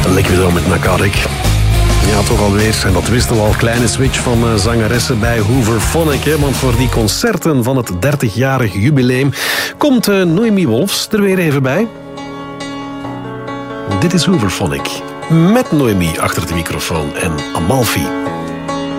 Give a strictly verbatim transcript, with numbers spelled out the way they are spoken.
Liquido met Narcotic. Ja, toch alweer. En dat wisten we al. Kleine switch van uh, zangeressen bij Hooverphonic. Hè? Want voor die concerten van het dertigjarig jubileum komt uh, Noemi Wolfs er weer even bij. Dit is Hooverphonic. Met Noemi achter de microfoon en Amalfi.